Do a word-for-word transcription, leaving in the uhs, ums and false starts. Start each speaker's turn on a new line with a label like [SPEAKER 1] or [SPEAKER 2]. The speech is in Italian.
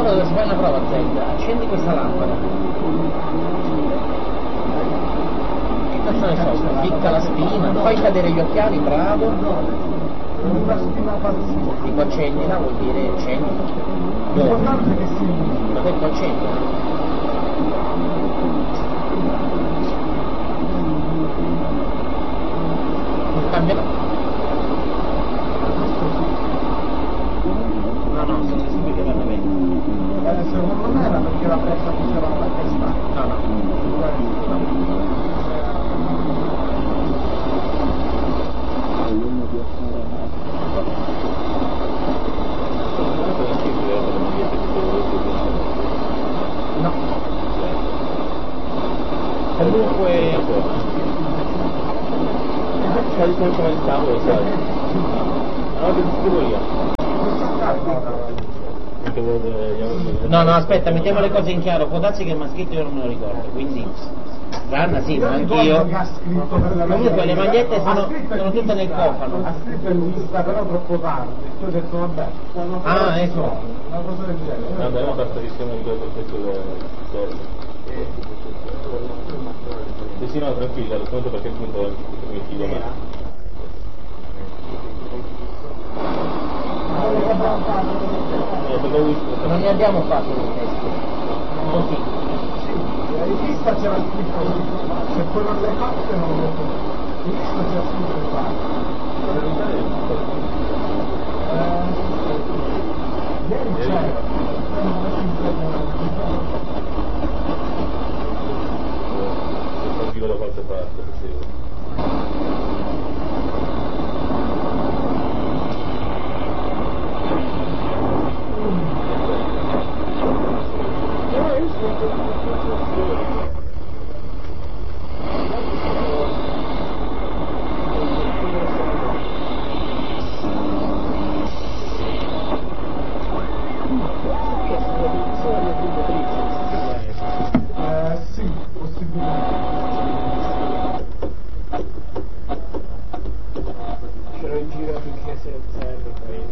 [SPEAKER 1] allora si fa una prova, Zelda, accendi questa lampada. Che cazzo ne so, spicca la spina, fai cadere gli occhiali, bravo.
[SPEAKER 2] Una spina pazzesca.
[SPEAKER 1] Tipo accendila, vuol dire accendi.
[SPEAKER 2] L'importante è che si...
[SPEAKER 1] L'ho detto accendi. Cambia. No, no, se si vede bene bene.
[SPEAKER 2] Eh, secondo me era perché la pressa funzionava la testa.
[SPEAKER 1] No, no. No. Comunque fai come il tavolo, sai? Allora che scrivo io. No, no, aspetta, mettiamo le cose in chiaro, può darsi che il maschetto io non me lo ricordo, quindi Ganna sì, ma anch'io. Comunque le magliette sono, sono tutte nel cofano.
[SPEAKER 2] Ha scritto in lista però troppo tardi, io ho detto vabbè.
[SPEAKER 1] Ah, ecco.
[SPEAKER 2] Una cosa del genere.
[SPEAKER 3] Vabbè, ma basta che siamo in quello perfetto del... Sì, sì, no, tranquilla, lo conto perché appunto è primitivo, ma...
[SPEAKER 1] Non ne abbiamo fatto di test. Così.
[SPEAKER 2] In lista c'era scritto se quello delle fatte non lo so. In lista c'era scritto il fatto.